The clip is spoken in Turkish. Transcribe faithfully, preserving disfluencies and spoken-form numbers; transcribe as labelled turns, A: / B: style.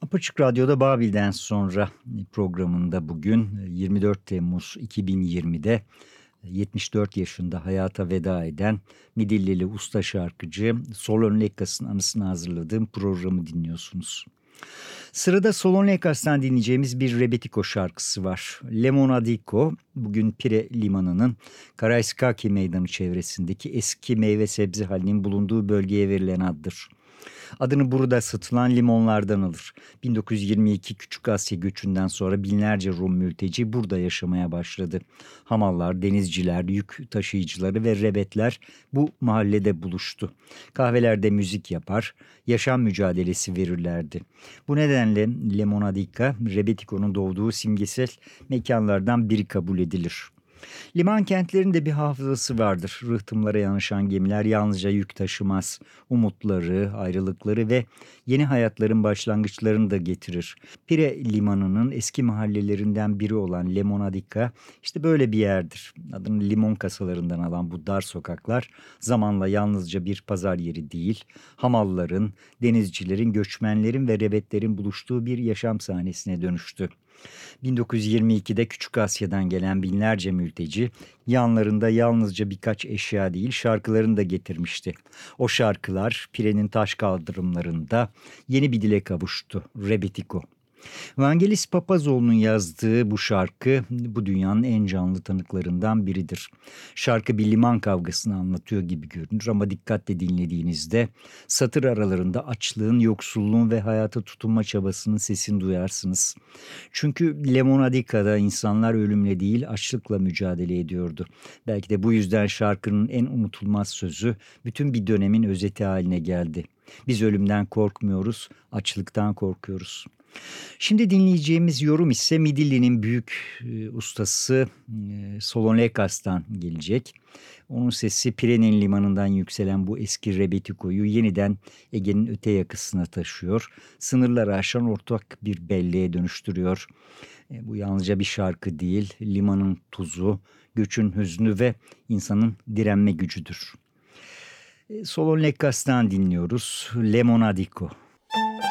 A: Apaçık Radyo'da Babil'den sonra programında bugün yirmi dört Temmuz iki bin yirmide yetmiş dört yaşında hayata veda eden Midillili usta şarkıcı Solon Lekas'ın anısına hazırladığım programı dinliyorsunuz. Sırada Solon Lekas'tan dinleyeceğimiz bir Rebetiko şarkısı var. Lemonadiko, bugün Pire Limanı'nın Karaiskaki Meydanı çevresindeki eski meyve sebze halinin bulunduğu bölgeye verilen addır. Adını burada satılan limonlardan alır. bin dokuz yüz yirmi iki Küçük Asya göçünden sonra binlerce Rum mülteci burada yaşamaya başladı. Hamallar, denizciler, yük taşıyıcıları ve rebetler bu mahallede buluştu. Kahvelerde müzik yapar, yaşam mücadelesi verirlerdi. Bu nedenle Lemonadica, Rebetiko'nun doğduğu simgesel mekanlardan biri kabul edilir. Liman kentlerinde bir hafızası vardır. Rıhtımlara yanaşan gemiler yalnızca yük taşımaz. Umutları, ayrılıkları ve yeni hayatların başlangıçlarını da getirir. Pire Limanı'nın eski mahallelerinden biri olan Lemonadica işte böyle bir yerdir. Adını limon kasalarından alan bu dar sokaklar zamanla yalnızca bir pazar yeri değil, hamalların, denizcilerin, göçmenlerin ve rebetlerin buluştuğu bir yaşam sahnesine dönüştü. bin dokuz yüz yirmi ikide Küçük Asya'dan gelen binlerce mülteci yanlarında yalnızca birkaç eşya değil şarkılarını da getirmişti. O şarkılar Pire'nin taş kaldırımlarında yeni bir dile kavuştu. Rebetiko. Vangelis Papazoğlu'nun yazdığı bu şarkı bu dünyanın en canlı tanıklarından biridir. Şarkı bir liman kavgasını anlatıyor gibi görünür ama dikkatle dinlediğinizde satır aralarında açlığın, yoksulluğun ve hayata tutunma çabasının sesini duyarsınız. Çünkü Lemonadica'da insanlar ölümle değil açlıkla mücadele ediyordu. Belki de bu yüzden şarkının en unutulmaz sözü bütün bir dönemin özeti haline geldi. Biz ölümden korkmuyoruz, açlıktan korkuyoruz. Şimdi dinleyeceğimiz yorum ise Midilli'nin büyük e, ustası e, Solon Lekas'tan gelecek. Onun sesi Pire'nin limanından yükselen bu eski Rebetiko'yu yeniden Ege'nin öte yakasına taşıyor. Sınırları aşan ortak bir belleğe dönüştürüyor. E, bu yalnızca bir şarkı değil, limanın tuzu, göçün hüznü ve insanın direnme gücüdür. E, Solon Lekas'tan dinliyoruz. Lemonadiko.